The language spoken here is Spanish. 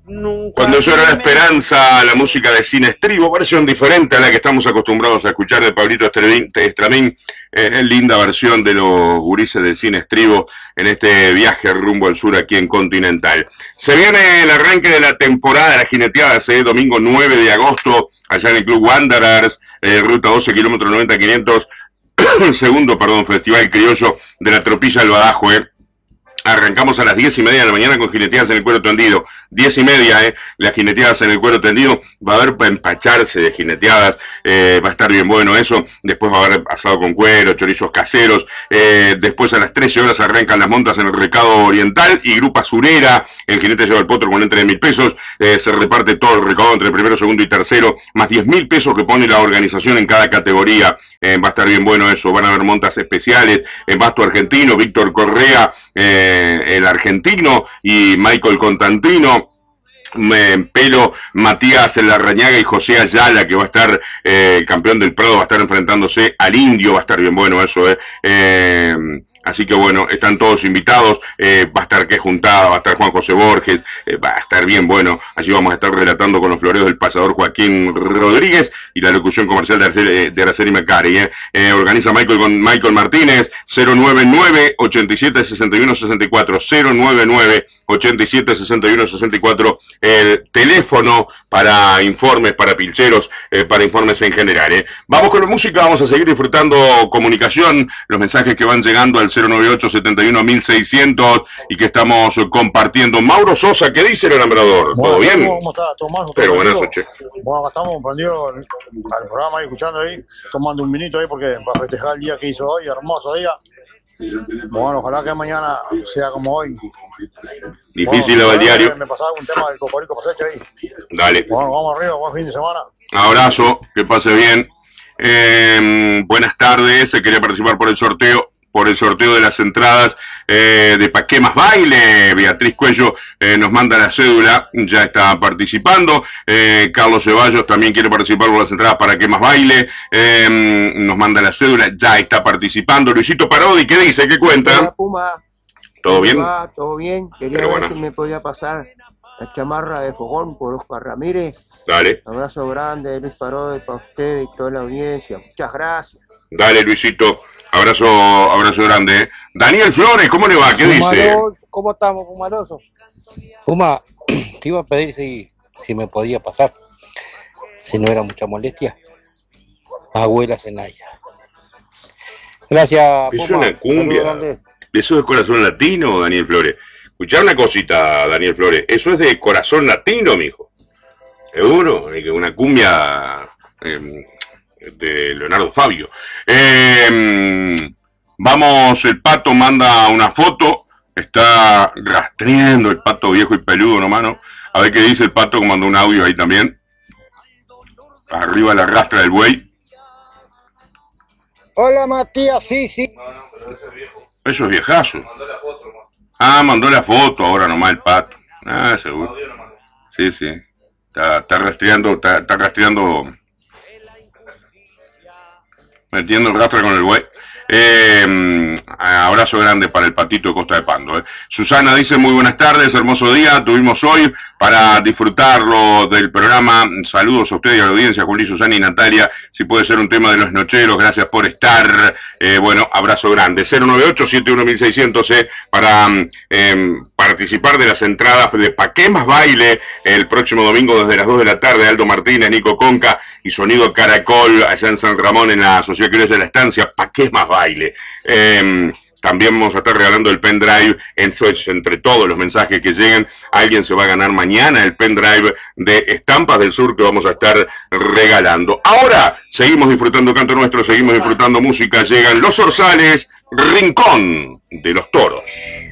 Cuando llora la esperanza, la música de Cine Estribo, versión diferente a la que estamos acostumbrados a escuchar de Pablito Estramín, linda versión de los gurises de Cine Estribo en este viaje rumbo al sur aquí en Continental. Se viene el arranque de la temporada de las jineteadas, domingo 9 de agosto, allá en el Club Wanderers, ruta 12, kilómetro 90-500, segundo, Festival Criollo de la Tropilla del Badajo, Arrancamos a las 10:30 de la mañana con jineteadas en el cuero tendido. 10:30, las jineteadas en el cuero tendido. Va a haber para empacharse de jineteadas. Va a estar bien bueno eso. Después va a haber asado con cuero, chorizos caseros. Después a las 13 horas arrancan las montas en el Recado Oriental y Grupa Surera. El jinete lleva el potro con entre de 1.000 pesos. Se reparte todo el recaudo entre el primero, segundo y tercero. Más 10.000 pesos que pone la organización en cada categoría. Va a estar bien bueno eso. Van a haber montas especiales. Basto Argentino, Víctor Correa, el argentino, y Michael Constantino. Pelo, Matías Larrañaga y José Ayala, que va a estar campeón del Prado, va a estar enfrentándose al Indio. Va a estar bien bueno eso, así que bueno, están todos invitados. Va a estar Que Juntada, va a estar Juan José Borges, va a estar bien bueno. Allí vamos a estar relatando con los floreos del pasador Joaquín Rodríguez y la locución comercial de Araceli Macari. Organiza Michael Martínez. 099-87-61-64, 099-87-61-64, el teléfono para informes, para pilcheros, para informes en general. Vamos con la música, vamos a seguir disfrutando comunicación, los mensajes que van llegando al 098-71-1600 y que estamos compartiendo. Mauro Sosa, ¿qué dice el alambrador? ¿Todo bien? ¿Cómo está, Tomás? Pero buenas noches. Bueno, acá estamos prendidos al programa ahí, escuchando ahí, tomando un vinito ahí porque para festejar el día que hizo hoy, hermoso día. Bueno, ojalá que mañana sea como hoy. Difícil el diario. Me pasaba un tema del Cocorico Pasecha ahí. Dale. Bueno, vamos arriba, buen fin de semana. Abrazo, que pase bien. Buenas tardes, quería participar por el sorteo de las entradas de Pa' Qué Más Baile. Beatriz Cuello nos manda la cédula, ya está participando. Carlos Ceballos también quiere participar por las entradas para Qué Más Baile. Nos manda la cédula, ya está participando. Luisito Parodi, ¿qué dice? ¿Qué cuenta? Hola, Puma. ¿Todo bien? Todo bien. Quería ver si me podía pasar la chamarra de Fogón por Oscar Ramírez. Dale. Abrazo grande, Luis Parodi, para usted y toda la audiencia. Muchas gracias. Dale, Luisito. Abrazo grande. Daniel Flores, ¿cómo le va? ¿Qué dice? ¿Cómo estamos, Pumaroso? Puma, te iba a pedir si me podía pasar, si no era mucha molestia. Abuela Zenaya. Gracias, Puma. Es una cumbia. ¿Eso es Corazón Latino, Daniel Flores? Escuchá una cosita, Daniel Flores. Eso es de Corazón Latino, mijo. Seguro, una cumbia de Leonardo Fabio. Vamos, el Pato manda una foto. Está rastreando el Pato viejo y peludo, ¿no, mano? A ver qué dice el Pato, que mandó un audio ahí también. Arriba la rastra del buey. Hola, Matías, sí. No, pero ese es viejo. Eso es viejazo. Mandó la foto, hermano. Mandó la foto ahora nomás el Pato. Seguro. Sí. Está rastreando, metiendo el rastra con el buey. Abrazo grande para el Patito de Costa de Pando. Susana dice: muy buenas tardes, hermoso día tuvimos hoy para disfrutarlo del programa. Saludos a ustedes y a la audiencia, Juli, Susana y Natalia. Si puede ser un tema de los nocheros, gracias por estar. Bueno, abrazo grande. 098-71-1600 para participar de las entradas de Pa' Qué Más Baile el próximo domingo desde las 2 de la tarde. Aldo Martínez, Nico Conca y Sonido Caracol allá en San Ramón, en la Sociedad Criolla de la Estancia. Pa' Qué Más Baile. También vamos a estar regalando el pendrive entre todos los mensajes que lleguen. Alguien se va a ganar mañana el pendrive de Estampas del Sur que vamos a estar regalando. Ahora seguimos disfrutando canto nuestro, seguimos disfrutando música. Llegan Los Orzales, Rincón de los Toros.